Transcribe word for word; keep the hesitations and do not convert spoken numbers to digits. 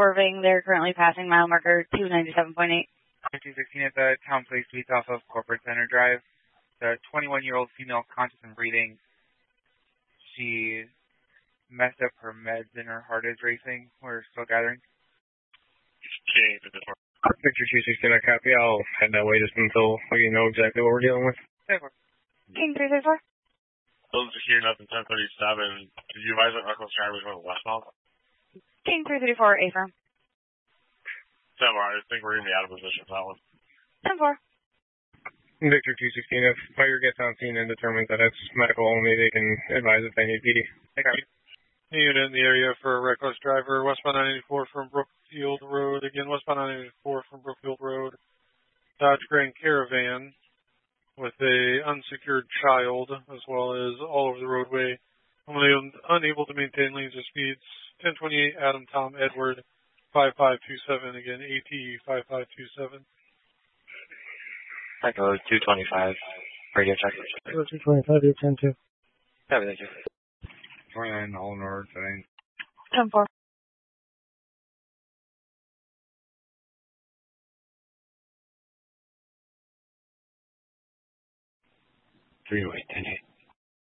Ving. They're currently passing mile marker two ninety-seven point eight. two sixteen at the Town Place Suites off of Corporate Center Drive. The twenty-one-year-old female conscious and breathing. She messed up her meds and her heart is racing. We're still gathering. Victor two sixteen, I copy. I'll head that way just until we know exactly what we're dealing with. King three thirty-four. Those are here up in ten thirty-seven. Did you advise that Reckless Driver was going westbound? King three thirty-four, affirm. Sam, I think we're going to be out of position for that one. ten four. Victor two sixteen, if fire gets on scene and determines that it's medical only, they can advise if they need P D. Hey, copy. Unit in the area for a reckless driver, westbound nine eighty-four from Brookfield Road. Again, westbound nine eighty-four from Brookfield Road. Dodge Grand Caravan with a unsecured child, as well as all over the roadway. I'm unable to maintain lanes of speeds. ten twenty-eight, Adam Tom Edward, five five two seven. Again, A T five five two seven. Echo two twenty-five, radio check. Echo two twenty-five, eight ten two. Copy, thank you. twenty-nine, all in order today. ten four. three oh eight, ten eight.